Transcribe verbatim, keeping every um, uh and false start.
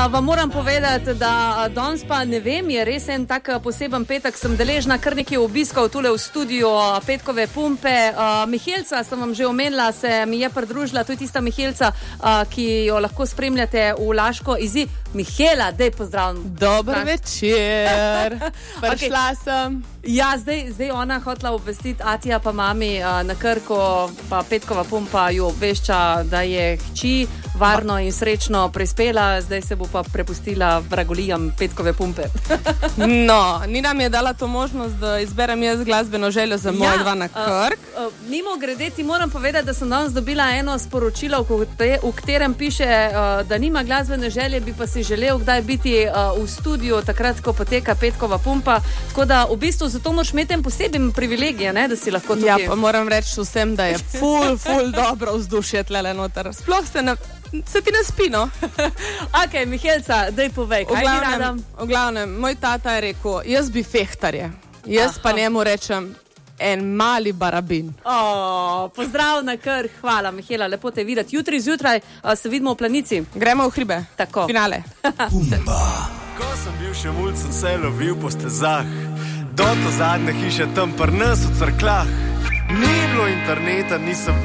vam moram povedati, da danes pa ne vem, je res en tak poseben petek, sem deležna kar nekaj obiskov tule v studiu Petkove pumpe. Uh, Mihelca sem vam že omenila, se mi je pridružila, to je tista Mihelca, uh, ki jo lahko spremljate v Laško izzi. Mihela, dej pozdravljam. Dober večer. Prišla okay. sem. Ja, zdaj, zdaj ona hotla obvestiti Atija pa mami uh, na Krko, pa Petkova pumpa jo obvešča, da je hči varno in srečno prispela, zdaj se bo pa prepustila vragolijam Petkove pumpe. No, ni nam je dala to možnost, da izberem jaz glasbeno željo za moj ja, dva na Krk. Uh, uh, mimo grede ti moram povedati, da sem danes dobila eno sporočilo, v katerem piše, uh, da nima glasbene želje, bi pa si želel kdaj biti uh, v studiu, takrat, ko poteka Petkova pumpa. Tako da v bistvu zato moraš imeti en poseben privilegij, ne, da si lahko tukaj. Ja, pa moram reči vsem, da je ful, ful dobro vzdušje tlele noter. Sploh se, ne, se ti ne spi, no? Ok, Mihelca, daj povej, kaj glavnem, bi rada? V glavnem, moj tata je rekel, jaz bi fehtarje. Jaz Aha. pa njemu rečem, en mali barabin. Oh, pozdrav na Krk, hvala Mihela, lepo te videti. Jutri zjutraj uh, se vidimo v Planici. Gremo v hribe. Tako. Finale. Ko sem bil še mulj, sem se lovil po stezah, do to zadnje hiše tam pri nas v Cerkljah. Ni bilo interneta, nisem